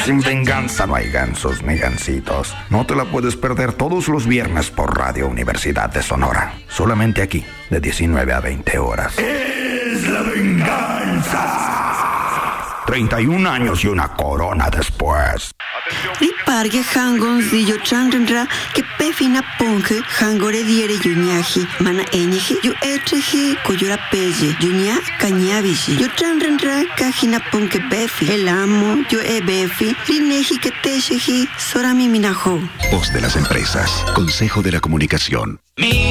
sin venganza no hay gansos ni gansitos. No te la puedes perder todos los viernes por Radio Universidad de Sonora. Solamente aquí, de 19 a 20 horas. ¡Es la venganza! 31 años y una corona después. Ripargue hangon zillo chanrenra que pefina ponge hangore diere yuñaji mana eñeji yu etreji koyora pelle yuña cañabishi yu chanrenra kajina ponge befi el amo yu befi rineji que tejeji sorami minajo. Voz de las empresas. Consejo de la Comunicación.